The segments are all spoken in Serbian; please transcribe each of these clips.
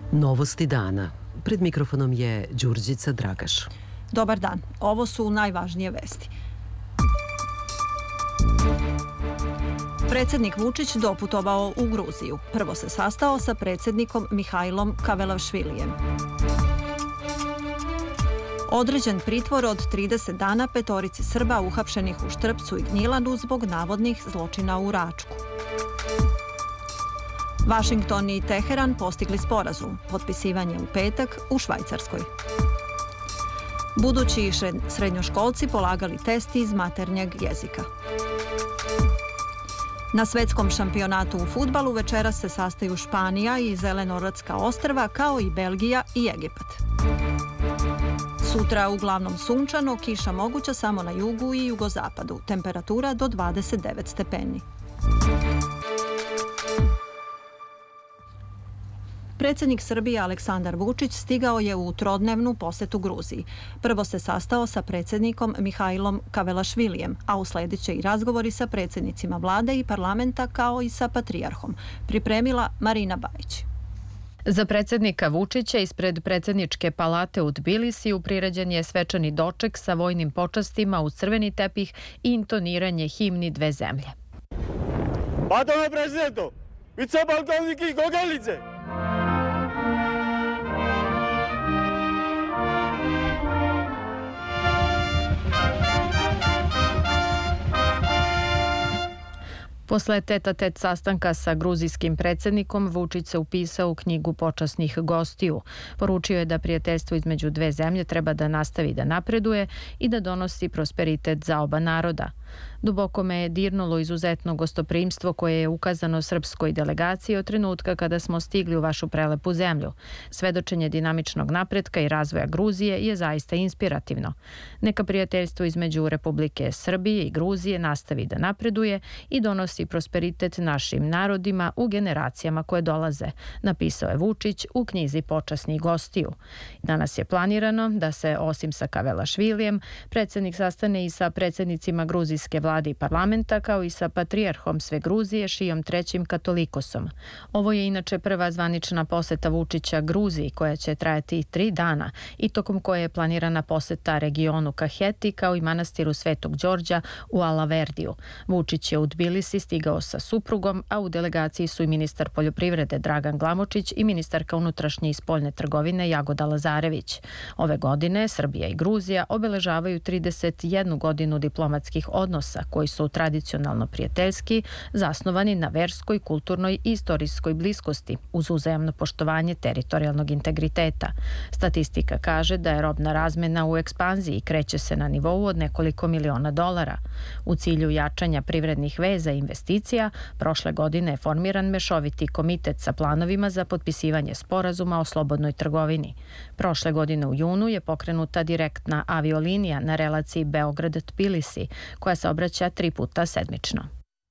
Novosti dana. Pred mikrofonom je Đurđica Dragaš. Dobar dan. Ovo su najvažnije vesti. Predsjednik Vučić doputovao u Gruziju. Prvo se sastao sa predsjednikom Mihajlom Kavelašvilijem. Određen pritvor od 30 dana petorici Srba uhapšenih u Štrpcu i Gnjilanu zbog navodnih zločina u Račku. Vašington i Teheran postigli sporazum. Potpisivanje u petak u Švajcarskoj. Budući srednjoškolci polagali test iz maternjeg jezika. Na svetskom šampionatu u fudbalu večeras se sastaju Španija i Zelenorodska ostrva, kao i Belgija i Egipat. Sutra uglavnom sunčano, kiša moguća samo na jugu i jugozapadu. Temperatura do 29 stepeni. Predsjednik Srbije Aleksandar Vučić stigao je u trodnevnu posetu Gruziji. Prvo se sastao sa predsjednikom Mihajlom Kavelašvilijem, a usledit će i razgovori sa predsjednicima vlade i parlamenta, kao i sa patrijarhom. Pripremila Marina Bajić. Za predsjednika Vučića ispred predsjedničke palate u Tbilisiju priređen je svečani doček sa vojnim počastima uz crveni tepih i intoniranje himni dve zemlje. Padome prezidentu, vicebalkovniki Gogalice! Posle tete-a-tete sastanka sa gruzijskim predsjednikom, Vučić se upisao u knjigu počasnih gostiju. Poručio je da prijateljstvo između dve zemlje treba da nastavi da napreduje i da donosi prosperitet za oba naroda. Duboko me je dirnulo izuzetno gostoprimstvo koje je ukazano srpskoj delegaciji od trenutka kada smo stigli u vašu prelepu zemlju. Svedočenje dinamičnog napretka i razvoja Gruzije je zaista inspirativno. Neka prijateljstvo između Republike Srbije i Gruzije nastavi da napreduje i donosi prosperitet našim narodima u generacijama koje dolaze, napisao je Vučić u knjizi počasnih gostiju. Danas je planirano da se, osim sa Kavelašvilijem, predsjednik sastane i sa predsjednicima gruzijske vlade i parlamenta, kao i sa patrijarhom sve Gruzije, Šijom III Katolikosom. Ovo je inače prva zvanična poseta Vučića Gruziji, koja će trajati 3 dana i tokom koje je planirana poseta regionu Kaheti, kao i manastiru Svetog Đorđa u Alaverdiju. Vučić je u Tbilisi stigao sa suprugom, a u delegaciji su i ministar poljoprivrede Dragan Glamočić i ministarka unutrašnje i spoljne trgovine Jagoda Lazarević. Ove godine Srbija i Gruzija obeležavaju 31 godinu diplomatskih odnosa koji su tradicionalno prijateljski, zasnovani na verskoj, kulturnoj i istorijskoj bliskosti uz uzajamno poštovanje teritorijalnog integriteta. Statistika kaže da je robna razmena u ekspanziji i kreće se na nivou od nekoliko miliona dolara. U cilju jačanja privrednih veza i investicija, prošle godine je formiran mešoviti komitet sa planovima za potpisivanje sporazuma o slobodnoj trgovini. Prošle godine u junu je pokrenuta direktna aviolinija na relaciji Beograd-Tbilisi, koja se obraća 3 puta sedmično.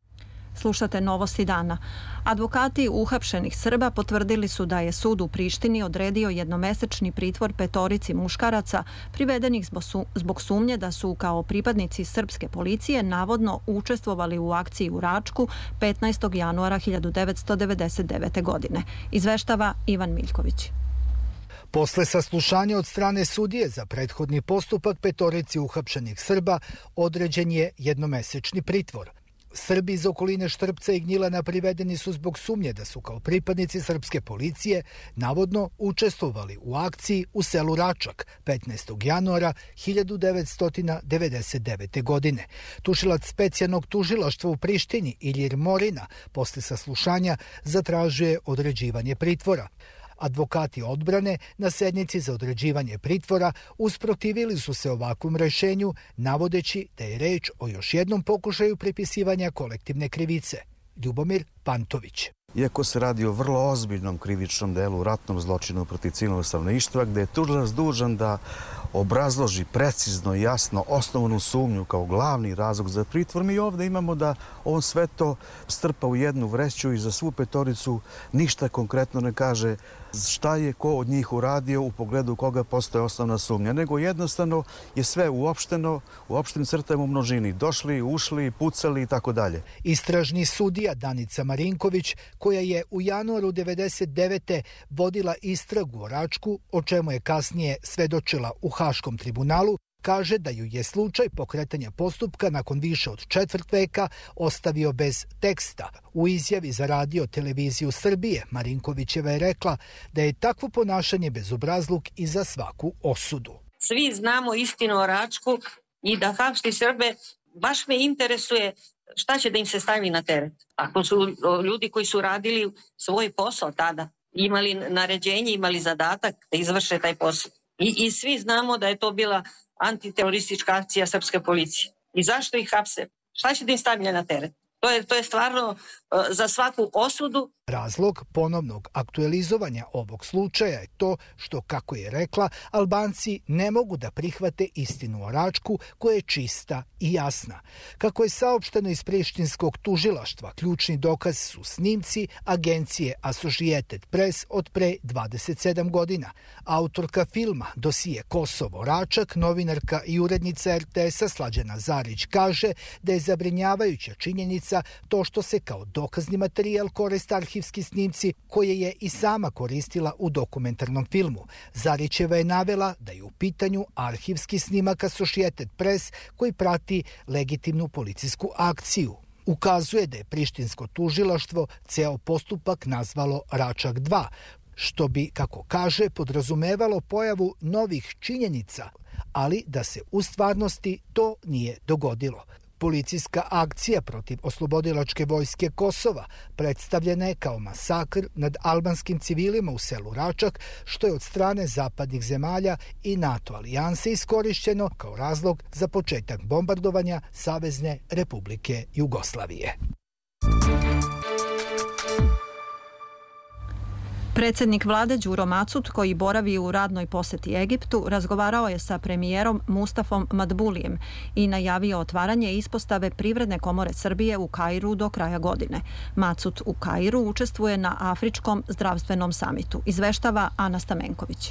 Slušate Novosti dana. Advokati uhapšenih Srba potvrdili su da je sud u Prištini odredio jednomesečni pritvor petorici muškaraca privedenih zbog sumnje da su kao pripadnici srpske policije navodno učestvovali u akciji u Račku 15. januara 1999. godine. Izveštava Ivan Miljković. Posle saslušanja od strane sudije za prethodni postupak petorici uhapšenih Srba određen je jednomesečni pritvor. Srbi iz okoline Štrpca i Gnjilana privedeni su zbog sumnje da su kao pripadnici srpske policije navodno učestvovali u akciji u selu Račak 15. januara 1999. godine. Tužilac specijalnog tužilaštva u Prištini Ilir Morina posle saslušanja zatražuje određivanje pritvora. Advokati odbrane na sednici za određivanje pritvora usprotivili su se ovakvom rešenju, navodeći da je reč o još jednom pokušaju pripisivanja kolektivne krivice. Ljubomir Pantović. Iako se radi o vrlo ozbiljnom krivičnom delu, ratnom zločinu protiv civilnog stanovništva, gde je tužilac dužan da obrazloži precizno i jasno osnovnu sumnju kao glavni razlog za pritvor, mi ovdje imamo da on sve to strpa u jednu vreću i za svu petoricu ništa konkretno ne kaže šta je ko od njih uradio u pogledu koga postoje osnovna sumnja, nego jednostavno je sve uopšteno, u opštim crtama u množini. Došli, ušli, pucali i tako dalje. Istražni sudija Danica Marinković, koja je u januaru 1999. vodila istragu o Račku, o čemu je kasnije svedočila u Haškom tribunalu, kaže da ju je slučaj pokretanja postupka nakon više od četvrt veka ostavio bez teksta. U izjavi za Radio televiziju Srbije Marinkovićeva je rekla da je takvo ponašanje bezobrazluk i za svaku osudu. Svi znamo istinu o Račku i da hapsi Srbe, baš me interesuje šta će da im se stavi na teret. Ako su ljudi koji su radili svoj posao tada, imali naređenje, imali zadatak da izvrše taj posao. I svi znamo da je to bila antiteroristička akcija srpske policije. I zašto ih hapse? Šta će da im stavlja na teret? To je stvarno za svaku osudu. Razlog ponovnog aktualizovanja ovog slučaja je to što, kako je rekla, Albanci ne mogu da prihvate istinu o Račku koja je čista i jasna. Kako je saopšteno iz prištinskog tužilaštva, ključni dokaz su snimci agencije Associated Press od pre 27 godina. Autorka filma Dosije Kosovo Račak, novinarka i urednica RTS-a Slađana Zarić kaže da je zabrinjavajuća činjenica to što se kao dokazni materijal koriste arhivski snimci koje je i sama koristila u dokumentarnom filmu. Zarićeva je navela da je u pitanju arhivski snimak Associated Press koji prati legitimnu policijsku akciju. Ukazuje da je prištinsko tužilaštvo ceo postupak nazvalo Račak 2, što bi, kako kaže, podrazumevalo pojavu novih činjenica, ali da se u stvarnosti to nije dogodilo. Policijska akcija protiv oslobodilačke vojske Kosova predstavljena je kao masakr nad albanskim civilima u selu Račak, što je od strane zapadnih zemalja i NATO alijanse iskorišćeno kao razlog za početak bombardovanja Savezne Republike Jugoslavije. Predsjednik vlade Đuro Macut, koji boravi u radnoj poseti Egiptu, razgovarao je sa premijerom Mustafom Madbulijem i najavio otvaranje ispostave Privredne komore Srbije u Kairu do kraja godine. Macut u Kairu učestvuje na Afričkom zdravstvenom samitu. Izveštava Ana Stamenković.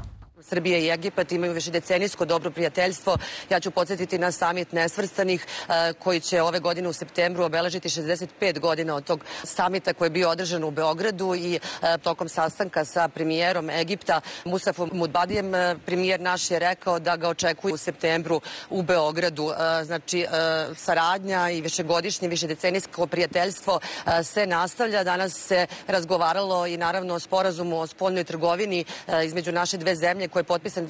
Srbija i Egipat imaju višedecenijsko dobro prijateljstvo. Ja ću podsjetiti na samit nesvrstanih koji će ove godine u septembru obeležiti 65 godina od tog samita koji je bio održan u Beogradu i tokom sastanka sa premijerom Egipta Musafom Mudbadijem, premijer naš je rekao da ga očekuje u septembru u Beogradu. Znači, saradnja i višegodišnje, višedecenijsko prijateljstvo se nastavlja. Danas se razgovaralo i naravno o sporazumu o spoljnoj trgovini između naše dve zemlje koji je potpisan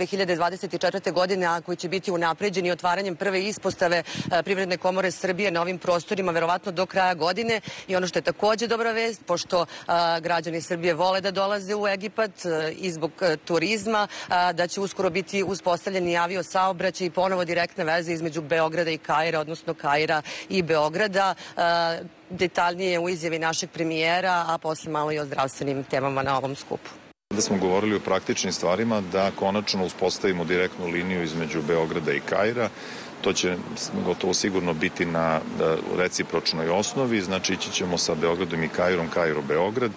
2024. godine, a koji će biti unapređeni otvaranjem prve ispostave Privredne komore Srbije na ovim prostorima, verovatno do kraja godine. I ono što je takođe dobra vest, pošto građani Srbije vole da dolaze u Egipat i zbog turizma, da će uskoro biti uspostavljeni avio saobraćaj i ponovo direktne veze između Beograda i Kaira, odnosno Kaira i Beograda. Detaljnije u izjavi našeg premijera, a posle malo i o zdravstvenim temama na ovom skupu. Da smo govorili o praktičnim stvarima, da konačno uspostavimo direktnu liniju između Beograda i Kaira. To će gotovo sigurno biti na recipročnoj osnovi, znači ići ćemo sa Beogradom i Kairom, Kairo-Beograd,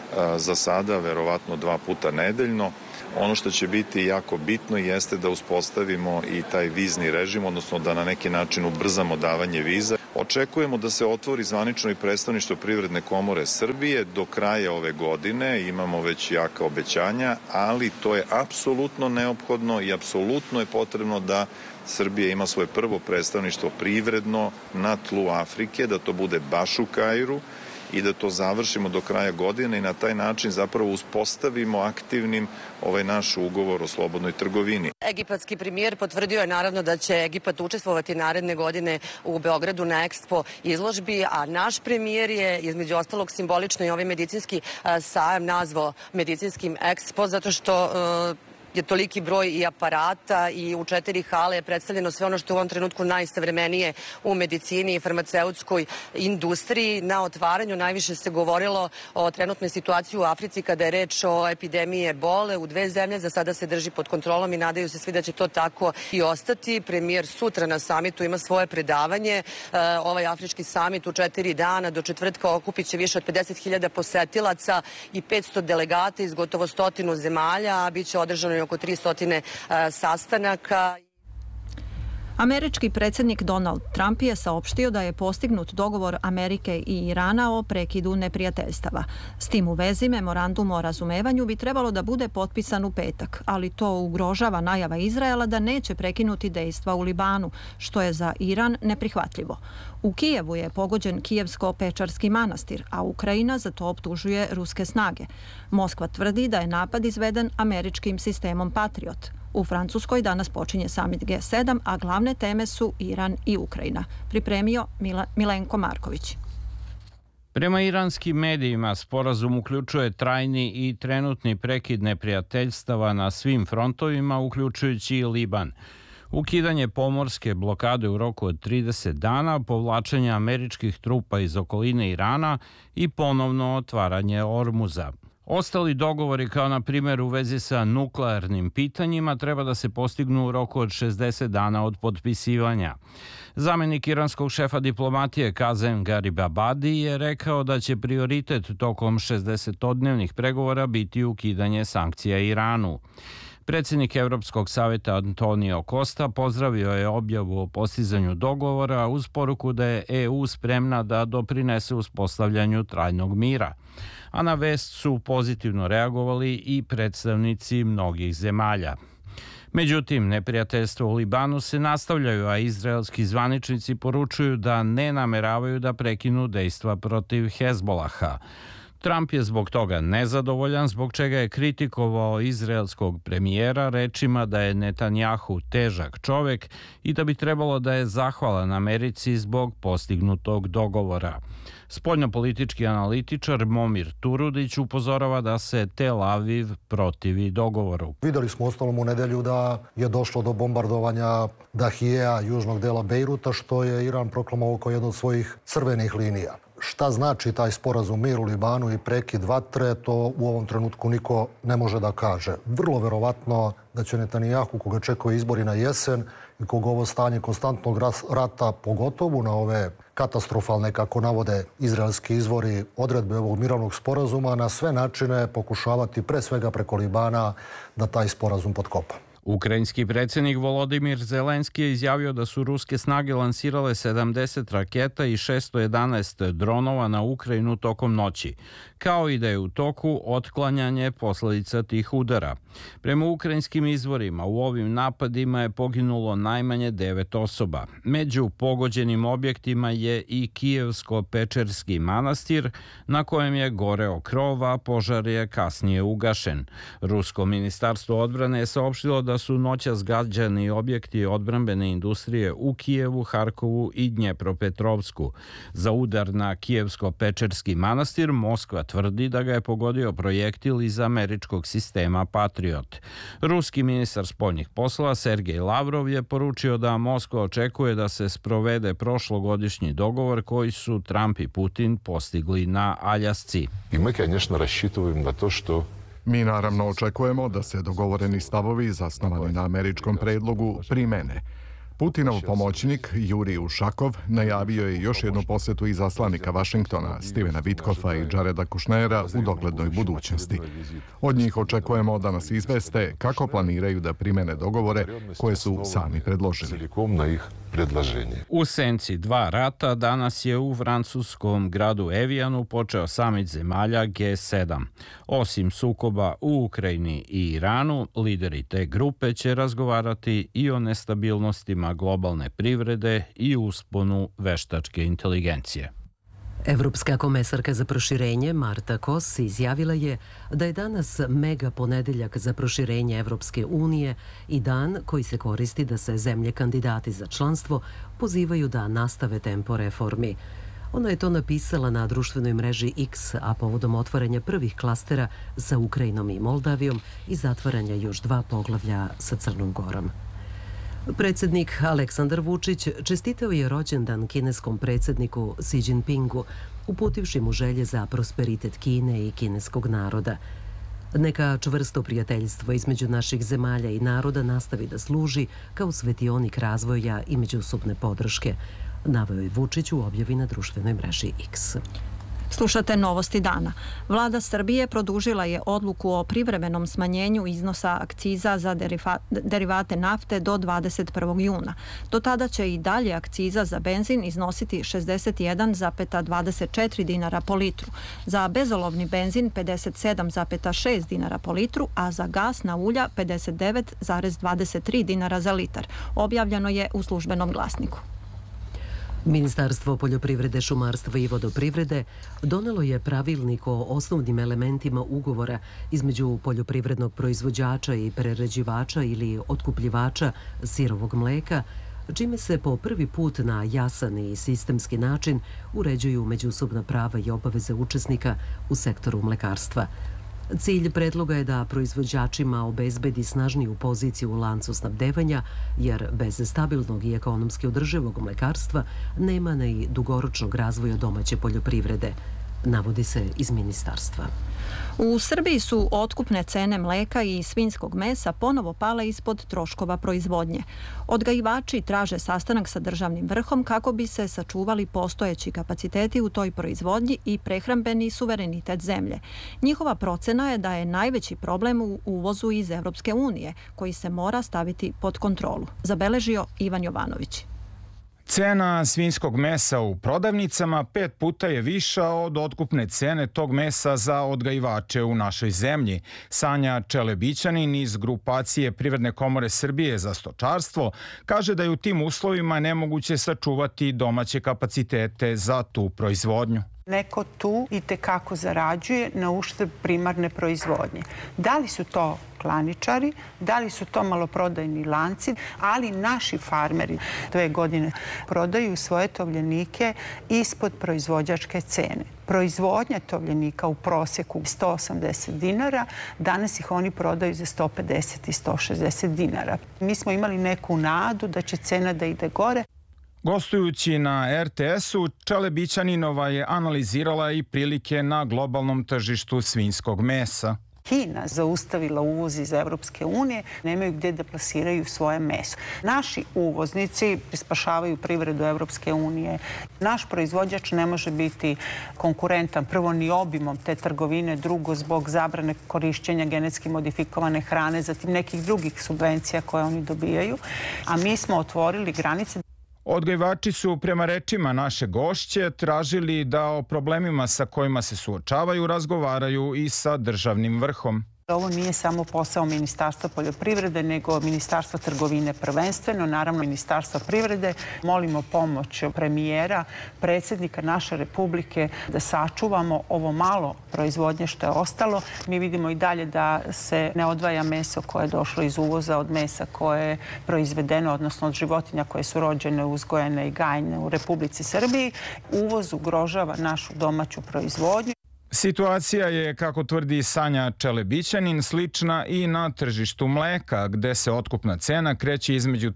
za sada verovatno 2 puta nedeljno. Ono što će biti jako bitno jeste da uspostavimo i taj vizni režim, odnosno da na neki način ubrzamo davanje viza. Očekujemo da se otvori zvanično i predstavništvo Privredne komore Srbije do kraja ove godine. Imamo već jaka obećanja, ali to je apsolutno neophodno i apsolutno je potrebno da Srbija ima svoje prvo predstavništvo privredno na tlu Afrike, da to bude baš u Kairu i da to završimo do kraja godine i na taj način zapravo uspostavimo aktivnim ovaj naš ugovor o slobodnoj trgovini. Egipatski premijer potvrdio je naravno da će Egipat učestvovati naredne godine u Beogradu na Expo izložbi, a naš premijer je između ostalog simbolično i ovaj medicinski sajam nazvao medicinskim Expo, zato što je toliki broj i aparata i u 4 hale je predstavljeno sve ono što je u ovom trenutku najsavremenije u medicini i farmaceutskoj industriji. Na otvaranju najviše se govorilo o trenutnoj situaciji u Africi kada je reč o epidemiji ebole u 2 zemlje. Za sada se drži pod kontrolom i nadaju se svi da će to tako i ostati. Premijer sutra na samitu ima svoje predavanje. Ovaj afrički samit u 4 dana do četvrtka okupit će više od 50.000 posetilaca i 500 delegata iz gotovo 100 zemalja, a bit će održano i oko 300 sastanaka. Američki predsjednik Donald Trump je saopštio da je postignut dogovor Amerike i Irana o prekidu neprijateljstava. S tim u vezi memorandum o razumevanju bi trebalo da bude potpisan u petak, ali to ugrožava najava Izraela da neće prekinuti dejstva u Libanu, što je za Iran neprihvatljivo. U Kijevu je pogođen Kijevsko-Pečarski manastir, a Ukrajina za to optužuje ruske snage. Moskva tvrdi da je napad izveden američkim sistemom Patriot. U Francuskoj danas počinje samit G7, a glavne teme su Iran i Ukrajina. Pripremio Milenko Marković. Prema iranskim medijima, sporazum uključuje trajni i trenutni prekid neprijateljstava na svim frontovima, uključujući i Liban. Ukidanje pomorske blokade u roku od 30 dana, povlačenje američkih trupa iz okoline Irana i ponovno otvaranje Ormuza. Ostali dogovori, kao na primjer u vezi sa nuklearnim pitanjima, treba da se postignu u roku od 60 dana od potpisivanja. Zamenik iranskog šefa diplomatije Kazem Garibabadi je rekao da će prioritet tokom 60-dnevnih pregovora biti ukidanje sankcija Iranu. Predsjednik Evropskog savjeta Antonio Costa pozdravio je objavu o postizanju dogovora uz poruku da je EU spremna da doprinese uspostavljanju trajnog mira. A na vest su pozitivno reagovali i predstavnici mnogih zemalja. Međutim, neprijateljstvo u Libanu se nastavljaju, a izraelski zvaničnici poručuju da ne nameravaju da prekinu dejstva protiv Hezbolaha. Trump je zbog toga nezadovoljan, zbog čega je kritikovao izraelskog premijera rečima da je Netanjahu težak čovek i da bi trebalo da je zahvalan Americi zbog postignutog dogovora. Spoljnopolitički analitičar Momir Turudić upozorava da se Tel Aviv protivi dogovoru. Videli smo ostalom u nedelju da je došlo do bombardovanja Dahijeja, južnog dela Bejruta, što je Iran proklamovao kao jednu od svojih crvenih linija. Šta znači taj sporazum mir u Libanu i prekid vatre, to u ovom trenutku niko ne može da kaže. Vrlo verovatno da će Netanjahu, koga čekaju izbori na jesen i koga ovo stanje konstantnog rata, pogotovo na ove katastrofalne, kako navode izraelski izvori, odredbe ovog mirovnog sporazuma, na sve načine pokušavati, pre svega preko Libana, da taj sporazum potkopa. Ukrajinski predsjednik Volodimir Zelenski je izjavio da su ruske snage lansirale 70 raketa i 611 dronova na Ukrajinu tokom noći, kao i da je u toku otklanjanje posljedica tih udara. Prema ukrajinskim izvorima, u ovim napadima je poginulo najmanje 9 osoba. Među pogođenim objektima je i Kijevsko-Pečerski manastir, na kojem je goreo krov, a požar je kasnije ugašen. Rusko ministarstvo odbrane je saopštilo da su noćas gađani objekti odbrambene industrije u Kijevu, Harkovu i Dnjepropetrovsku. Za udar na Kijevsko-Pečerski manastir Moskva tvrdi da ga je pogodio projektil iz američkog sistema Patriot. Ruski ministar spoljnih poslova Sergej Lavrov je poručio da Moskva očekuje da se sprovede prošlogodišnji dogovor koji su Trump i Putin postigli na Aljasci. I mi, конечно, рассчитываем на то, что Mi naravno očekujemo da se dogovoreni stavovi zasnovani na američkom predlogu primene. Putinov pomoćnik Jurij Ušakov najavio je još jednu posjetu izaslanika Vašingtona, Stevena Witkoffa i Jareda Kushnera u doglednoj budućnosti. Od njih očekujemo da nas izveste kako planiraju da primene dogovore koje su sami predložili. U senci 2 rata danas je u francuskom gradu Evijanu počeo samit zemalja G7. Osim sukoba u Ukrajini i Iranu, lideri te grupe će razgovarati i o nestabilnostima globalne privrede i usponu veštačke inteligencije. Evropska komesarka za proširenje Marta Kos izjavila je da je danas mega ponedeljak za proširenje Evropske unije i dan koji se koristi da se zemlje kandidati za članstvo pozivaju da nastave tempo reformi. Ona je to napisala na društvenoj mreži X, a povodom otvaranja prvih klastera sa Ukrajinom i Moldavijom i zatvaranja još 2 poglavlja sa Crnom Gorom. Predsjednik Aleksandar Vučić čestitao je rođendan kineskom predsjedniku Xi Jinpingu, uputivši mu želje za prosperitet Kine i kineskog naroda. Neka čvrsto prijateljstvo između naših zemalja i naroda nastavi da služi kao svetionik razvoja i međusobne podrške, naveo je Vučić u objavi na društvenoj mreži X. Slušate Novosti dana. Vlada Srbije produžila je odluku o privremenom smanjenju iznosa akciza za derivate nafte do 21. juna. Do tada će i dalje akciza za benzin iznositi 61,24 dinara po litru, za bezolovni benzin 57,6 dinara po litru, a za gasna ulja 59,23 dinara za litar. Objavljeno je u Službenom glasniku. Ministarstvo poljoprivrede, šumarstva i vodoprivrede donelo je pravilnik o osnovnim elementima ugovora između poljoprivrednog proizvođača i prerađivača ili otkupljivača sirovog mleka, čime se po prvi put na jasan i sistemski način uređuju međusobna prava i obaveze učesnika u sektoru mlekarstva. Cilj predloga je da proizvođačima obezbedi snažniju poziciju u lancu snabdevanja, jer bez stabilnog i ekonomski održivog mlekarstva nema ni dugoročnog razvoja domaće poljoprivrede, navodi se iz ministarstva. U Srbiji su otkupne cene mleka i svinjskog mesa ponovo pale ispod troškova proizvodnje. Odgajivači traže sastanak sa državnim vrhom kako bi se sačuvali postojeći kapaciteti u toj proizvodnji i prehrambeni suverenitet zemlje. Njihova procena je da je najveći problem u uvozu iz Evropske unije, koji se mora staviti pod kontrolu, zabeležio Ivan Jovanović. Cena svinjskog mesa u prodavnicama 5 puta je viša od otkupne cene tog mesa za odgajivače u našoj zemlji. Sanja Čelebićanin iz grupacije Privredne komore Srbije za stočarstvo kaže da je u tim uslovima nemoguće sačuvati domaće kapacitete za tu proizvodnju. Neko tu i tekako zarađuje na uštrb primarne proizvodnje. Da li su to klaničari, da li su to maloprodajni lanci, ali naši farmeri 2 godine prodaju svoje tovljenike ispod proizvođačke cene. Proizvodnja tovljenika u prosjeku 180 dinara, danas ih oni prodaju za 150 i 160 dinara. Mi smo imali neku nadu da će cena da ide gore. Gostujući na RTS-u, Čelebićaninova je analizirala i prilike na globalnom tržištu svinjskog mesa. Kina zaustavila uvoz iz Evropske unije, nemaju gdje da plasiraju svoje meso. Naši uvoznici spašavaju privredu Evropske unije. Naš proizvođač ne može biti konkurentan, prvo ni obimom te trgovine, drugo zbog zabrane korišćenja genetski modifikovane hrane, zatim nekih drugih subvencija koje oni dobijaju. A mi smo otvorili granice. Odgajivači su, prema rečima naše gošće, tražili da o problemima sa kojima se suočavaju razgovaraju i sa državnim vrhom. Ovo nije samo posao Ministarstva poljoprivrede, nego Ministarstva trgovine prvenstveno, naravno Ministarstva privrede. Molimo pomoć premijera, predsjednika naše Republike da sačuvamo ovo malo proizvodnje što je ostalo. Mi vidimo i dalje da se ne odvaja meso koje je došlo iz uvoza od mesa koje je proizvedeno, odnosno od životinja koje su rođene, uzgojene i gajene u Republici Srbiji. Uvoz ugrožava našu domaću proizvodnju. Situacija je, kako tvrdi Sanja Čelebićanin, slična i na tržištu mleka, gde se otkupna cena kreće između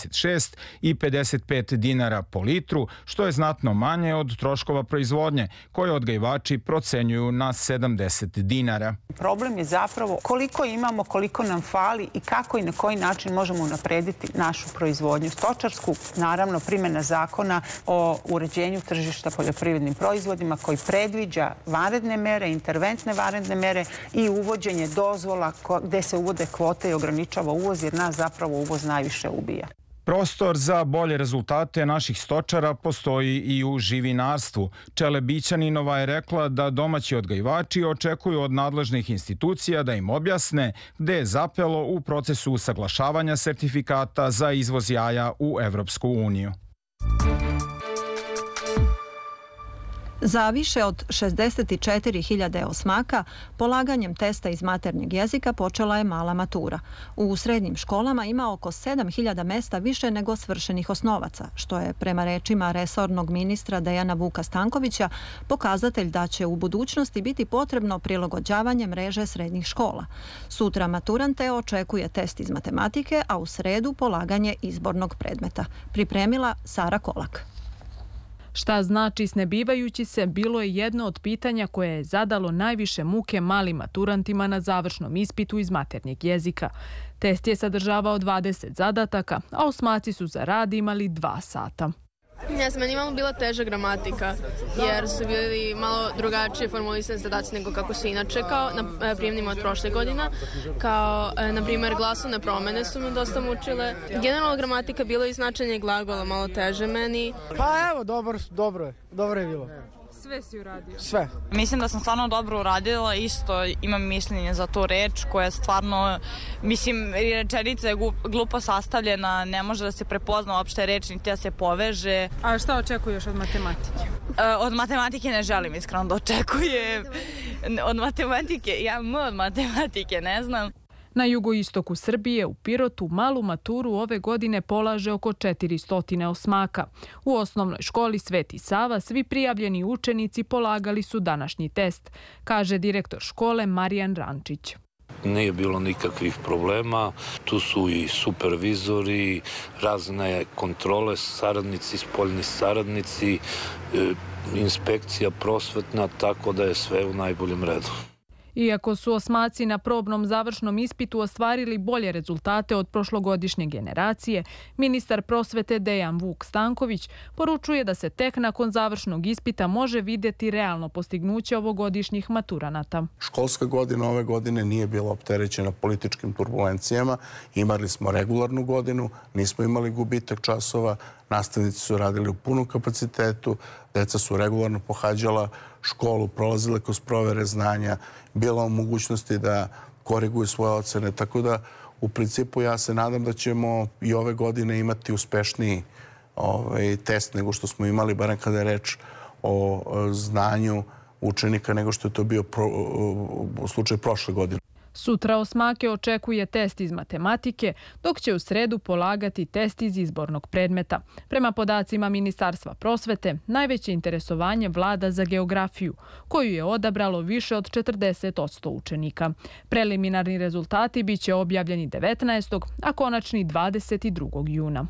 36 i 55 dinara po litru, što je znatno manje od troškova proizvodnje, koje odgajivači procenjuju na 70 dinara. Problem je zapravo koliko imamo, koliko nam fali i kako i na koji način možemo unaprediti našu proizvodnju stočarsku. Naravno, primjena zakona o uređenju tržišta poljoprivrednim proizvodima koji predviđa vanredne mere, interventne vanredne mere i uvođenje dozvola gde se uvode kvote i ograničava uvoz, jer nas zapravo uvoz najviše ubija. Prostor za bolje rezultate naših stočara postoji i u živinarstvu. Čelebićaninova je rekla da domaći odgajivači očekuju od nadležnih institucija da im objasne gde je zapelo u procesu usaglašavanja sertifikata za izvoz jaja u Evropsku uniju. Za više od 64.000 osmaka polaganjem testa iz maternjeg jezika počela je mala matura. U srednjim školama ima oko 7.000 mesta više nego svršenih osnovaca, što je prema rečima resornog ministra Dejana Vuka Stankovića pokazatelj da će u budućnosti biti potrebno prilagođavanje mreže srednjih škola. Sutra maturante očekuje test iz matematike, a u sredu polaganje izbornog predmeta. Pripremila Sara Kolak. Šta znači snebivajući se bilo je jedno od pitanja koje je zadalo najviše muke malim maturantima na završnom ispitu iz maternjeg jezika. Test je sadržavao 20 zadataka, a osmaci su za rad imali 2 sata. Meni je malo bila teža gramatika, jer su bili malo drugačije formulisani zadaci nego kako su inače, kao na prijemnima od prošle godine, kao, na primjer, glasovne promene su me dosta mučile. Generalno gramatika bila i značenje glagola malo teže meni. Pa evo, dobro je bilo. Sve si uradio? Sve. Mislim da sam stvarno dobro uradila, isto imam mišljenje za tu reč koja je stvarno, rečenica je glupo sastavljena, ne može da se prepozna uopšte reč, niti da se poveže. A šta očekuješ od matematike? Od matematike ne želim iskreno da očekujem. Od matematike ne znam. Na jugoistoku Srbije, u Pirotu, malu maturu ove godine polaže oko 400 osmaka. U osnovnoj školi Sveti Sava svi prijavljeni učenici polagali su današnji test, kaže direktor škole Marijan Rančić. Nije bilo nikakvih problema, tu su i supervizori, razne kontrole, saradnici, spoljni saradnici, inspekcija prosvetna, tako da je sve u najboljem redu. Iako su osmaci na probnom završnom ispitu ostvarili bolje rezultate od prošlogodišnje generacije, ministar prosvete Dejan Vuk Stanković poručuje da se tek nakon završnog ispita može vidjeti realno postignuće ovogodišnjih maturanata. Školska godina ove godine nije bila opterećena političkim turbulencijama. Imali smo regularnu godinu, nismo imali gubitak časova, nastavnici su radili u punom kapacitetu, deca su regularno pohađala školu, prolazile kroz provere znanja, bila u mogućnosti da koriguju svoje ocene. Tako da, u principu, ja se nadam da ćemo i ove godine imati uspešniji test nego što smo imali, barem kada je reč o znanju učenika, nego što je to bio u slučaju prošle godine. Sutra osmake očekuje test iz matematike, dok će u sredu polagati test iz izbornog predmeta. Prema podacima Ministarstva prosvete, najveće interesovanje vlada za geografiju, koju je odabralo više od 40% učenika. Preliminarni rezultati biće objavljeni 19. a konačni 22. juna.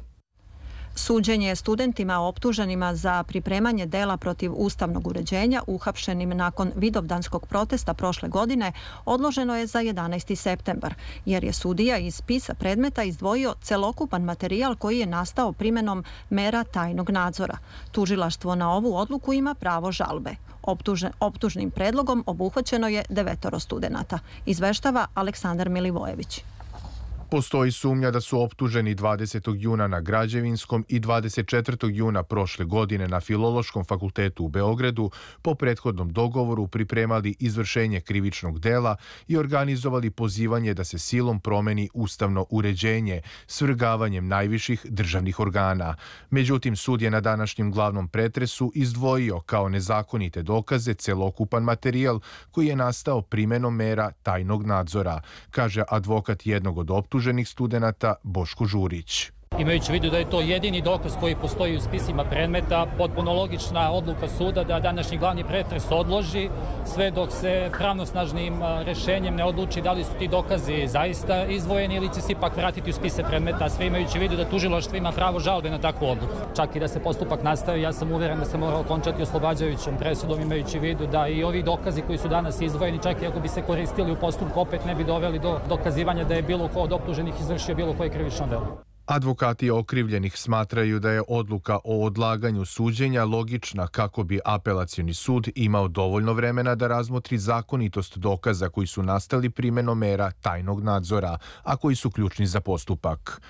Suđenje studentima optuženima za pripremanje dela protiv ustavnog uređenja uhapšenim nakon vidovdanskog protesta prošle godine odloženo je za 11. septembar, jer je sudija iz spisa predmeta izdvojio celokupan materijal koji je nastao primenom mera tajnog nadzora. Tužilaštvo na ovu odluku ima pravo žalbe. Optužnim predlogom obuhvaćeno je 9 studenata, izveštava Aleksandar Milivojević. Postoji sumnja da su optuženi 20. juna na Građevinskom i 24. juna prošle godine na Filološkom fakultetu u Beogradu po prethodnom dogovoru pripremali izvršenje krivičnog dela i organizovali pozivanje da se silom promeni ustavno uređenje svrgavanjem najviših državnih organa. Međutim, sud je na današnjem glavnom pretresu izdvojio kao nezakonite dokaze celokupan materijal koji je nastao primenom mera tajnog nadzora, kaže advokat jednog od optuženih studenata Boško Žurić. Imajući u vidu da je to jedini dokaz koji postoji u spisima predmeta, potpuno logična odluka suda da današnji glavni pretres odloži sve dok se pravnosnažnim rešenjem ne odluči da li su ti dokazi zaista izdvojeni ili će se ipak vratiti u spise predmeta, sve imajući u vidu da tužilaštvo ima pravo žalbe na takvu odluku. Čak i da se postupak nastavi, ja sam uveren da se mora okončati oslobađajućom presudom, imajući u vidu da i ovi dokazi koji su danas izdvojeni, čak i ako bi se koristili u postupku, opet ne bi doveli do dokazivanja da je bilo ko od optuženih izvršio bilo koje krivično delo. Advokati okrivljenih smatraju da je odluka o odlaganju suđenja logična kako bi apelacioni sud imao dovoljno vremena da razmotri zakonitost dokaza koji su nastali primenom mera tajnog nadzora, a koji su ključni za postupak.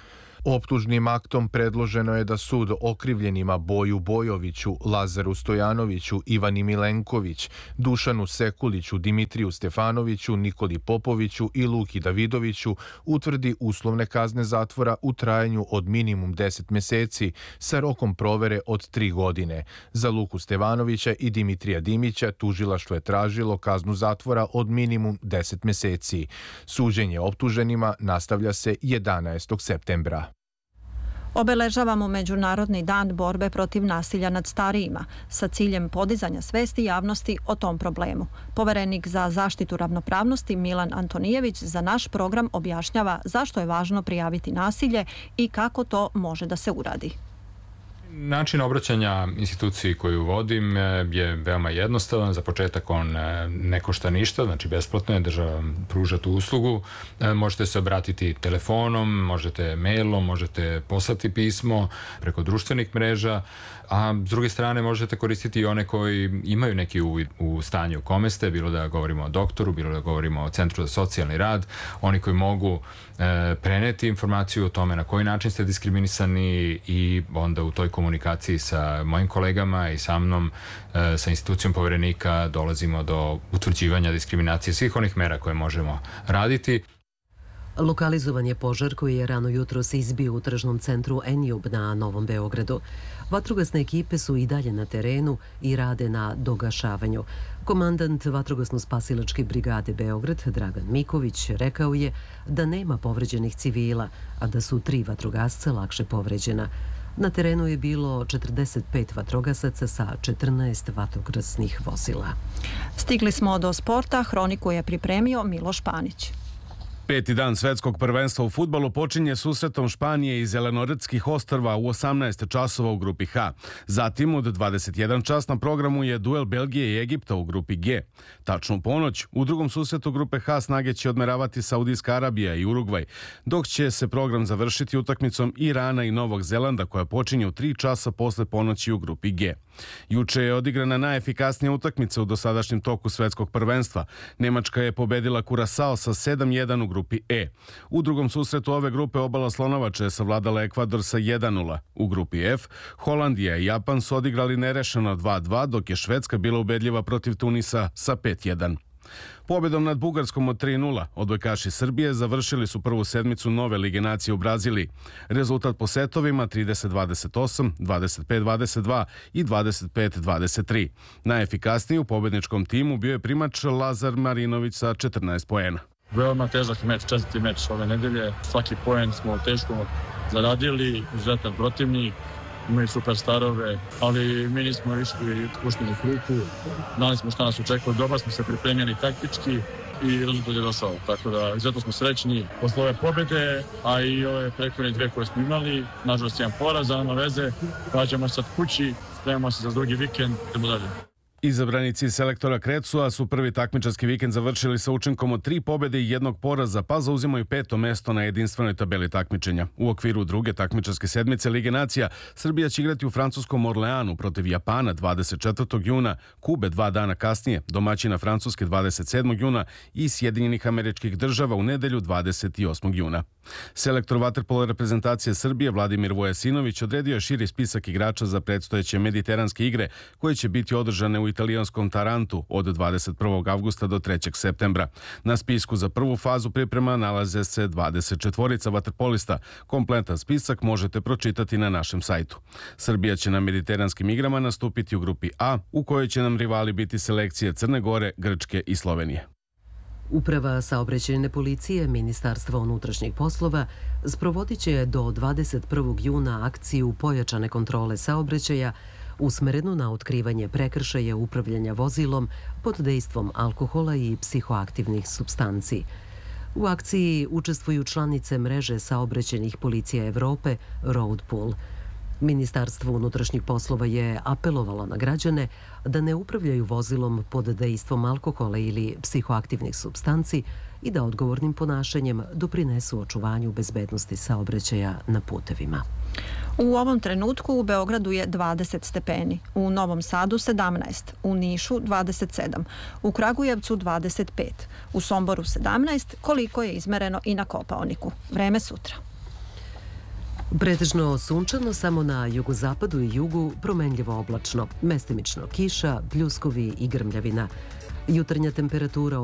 Optužnim aktom predloženo je da sud okrivljenima Boju Bojoviću, Lazaru Stojanoviću, Ivani Milenković, Dušanu Sekuliću, Dimitriju Stefanoviću, Nikoli Popoviću i Luki Davidoviću utvrdi uslovne kazne zatvora u trajanju od minimum 10 meseci sa rokom provere od 3 godine. Za Luku Stevanovića i Dimitrija Dimića tužilaštvo je tražilo kaznu zatvora od minimum 10 meseci. Suđenje optuženima nastavlja se 11. septembra. Obeležavamo Međunarodni dan borbe protiv nasilja nad starijima sa ciljem podizanja svesti javnosti o tom problemu. Poverenik za zaštitu ravnopravnosti Milan Antonijević za naš program objašnjava zašto je važno prijaviti nasilje i kako to može da se uradi. Način obraćanja instituciji koju vodim je veoma jednostavan. Za početak on ne košta ništa, znači besplatno je, država pruža tu uslugu. Možete se obratiti telefonom, možete mailom, možete poslati pismo preko društvenih mreža, a s druge strane možete koristiti i one koji imaju neki uvid u stanje u kome ste, bilo da govorimo o doktoru, bilo da govorimo o Centru za socijalni rad, oni koji mogu preneti informaciju o tome na koji način ste diskriminisani i onda u toj komunikaciji sa mojim kolegama i sa mnom, sa institucijom poverenika dolazimo do utvrđivanja diskriminacije svih onih mera koje možemo raditi. Lokalizovan je požar koji je rano jutros izbio u tržnom centru Enjub na Novom Beogradu. Vatrogasne ekipe su i dalje na terenu i rade na dogašavanju. Komandant Vatrogasno-spasilačke brigade Beograd, Dragan Miković, rekao je da nema povređenih civila, a da su 3 vatrogasca lakše povređena. Na terenu je bilo 45 vatrogasaca sa 14 vatrogasnih vozila. Stigli smo do sporta, hroniku je pripremio Miloš Panić. 5. dan svetskog prvenstva u fudbalu počinje susretom Španije i Zelenoretskih ostrva u 18 časova u grupi H. Zatim od 21 čas na programu je duel Belgije i Egipta u grupi G. Tačno u ponoć, u drugom susretu grupe H snage će odmeravati Saudijska Arabija i Urugvaj, dok će se program završiti utakmicom Irana i Novog Zelanda koja počinje u 3 časa posle ponoći u grupi G. Juče je odigrana najefikasnija utakmica u dosadašnjem toku svetskog prvenstva. Nemačka je pobedila Kurasao sa 7-1 u grupi E. U drugom susretu ove grupe obala Slonovače je savladala Ekvador sa 1-0. U grupi F, Holandija i Japan su odigrali nerešeno 2-2, dok je Švedska bila ubedljiva protiv Tunisa sa 5-1. Pobjedom nad Bugarskom od 3-0 odbojkaši Srbije završili su prvu sedmicu nove Lige nacije u Braziliji. Rezultat po setovima 30-28, 25-22 i 25-23. Najefikasniji u pobjedničkom timu bio je primač Lazar Marinović sa 14 poena. Veoma težak meč, 4. meč ove nedelje. Svaki poen smo teško zaradili, izuzetan protivnik. Imaju superstarove, ali mi nismo išli puštenih ruku. Znali smo šta nas očekuje, dobro smo se pripremljeni taktički i rezultat je došao. Tako da izuzetno smo srećni posle ove pobjede, a i ove prethodne 2 koje smo imali. Nažalost, jedan poraz, a nema veze. Vraćamo sad kući, spremamo se za drugi vikend, idemo dalje. Izabranici selektora Krecua su prvi takmičarski vikend završili sa učinkom od 3 pobjede i 1 poraza, pa zauzimaju 5. mesto na jedinstvenoj tabeli takmičenja. U okviru druge takmičarske sedmice Lige nacija, Srbija će igrati u francuskom Orleanu protiv Japana 24. juna, Kube 2 dana kasnije, domaćina Francuske 27. juna i Sjedinjenih Američkih Država u nedelju 28. juna. Selektor vaterpolo reprezentacije Srbije Vladimir Vojasinović odredio je širi spisak igrača za predstojeće mediteranske igre koje će biti održane u italijanskom Tarantu od 21. avgusta do 3. septembra. Na spisku za prvu fazu priprema nalaze se 24 vaterpolista. Kompletan spisak možete pročitati na našem sajtu. Srbija će na mediteranskim igrama nastupiti u grupi A, u kojoj će nam rivali biti selekcije Crne Gore, Grčke i Slovenije. Uprava saobraćajne policije Ministarstva unutrašnjih poslova sprovodit će do 21. juna akciju pojačane kontrole saobraćaja usmerenu na otkrivanje prekršaja upravljanja vozilom pod dejstvom alkohola i psihoaktivnih supstanci. U akciji učestvuju članice mreže saobraćajnih policija Evrope Roadpool. Ministarstvo unutrašnjih poslova je apelovalo na građane da ne upravljaju vozilom pod dejstvom alkohola ili psihoaktivnih supstanci i da odgovornim ponašanjem doprinesu očuvanju bezbednosti saobraćaja na putevima. U ovom trenutku u Beogradu je 20 stepeni, u Novom Sadu 17, u Nišu 27, u Kragujevcu 25, u Somboru 17, koliko je izmereno i na Kopaoniku. Vreme sutra. Pretežno sunčano, samo na jugozapadu i jugu promenljivo oblačno, mestimično kiša, pljuskovi i grmljavina. Jutarnja temperatura